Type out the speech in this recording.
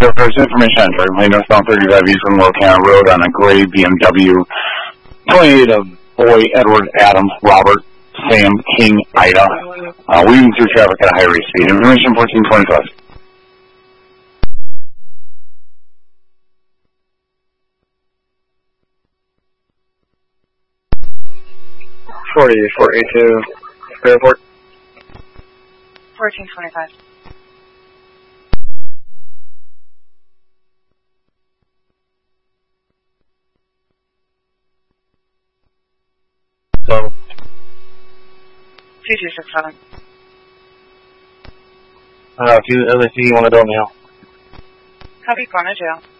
There's information on driving lane northbound 35 East from Locana Road on a gray BMW 28 of Boy, Edward, Adams, Robert, Sam, King, Ida. Weaving through traffic at a high rate speed. Information 1425. 482, airport. 1425. So. 2267. If you want to do it now. Copy, corner jail.